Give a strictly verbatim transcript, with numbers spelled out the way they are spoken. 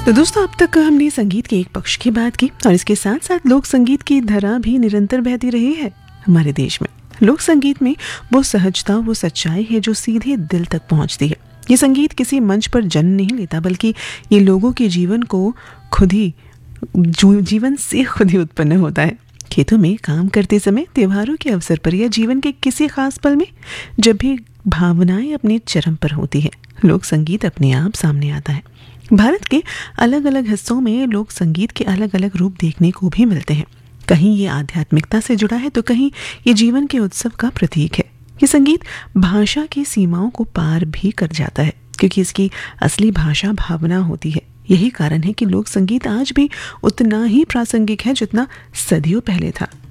तो दोस्तों, अब तक हमने संगीत के एक पक्ष की बात की और इसके साथ साथ लोक संगीत की धारा भी निरंतर बहती रही है हमारे देश में। लोक संगीत में वो सहजता, वो सच्चाई है जो सीधे दिल तक पहुंचती है। ये संगीत किसी मंच पर जन्म नहीं लेता, बल्कि ये लोगों के जीवन को खुद ही जीवन से खुद ही उत्पन्न होता है। खेतों में काम करते समय, त्योहारों के अवसर पर या जीवन के किसी खास पल में जब भी भावनाएं अपने चरम पर होती है, लोक संगीत अपने आप सामने आता है। भारत के अलग अलग हिस्सों में लोक संगीत के अलग अलग रूप देखने को भी मिलते हैं। कहीं ये आध्यात्मिकता से जुड़ा है तो कहीं ये जीवन के उत्सव का प्रतीक है। ये संगीत भाषा की सीमाओं को पार भी कर जाता है, क्योंकि इसकी असली भाषा भावना होती है। यही कारण है कि लोक संगीत आज भी उतना ही प्रासंगिक है जितना सदियों पहले था।